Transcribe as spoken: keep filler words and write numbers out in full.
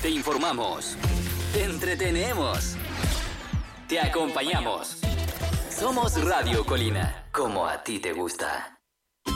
Te informamos. Te entretenemos. Te acompañamos. Somos Radio Colina, como a ti te gusta.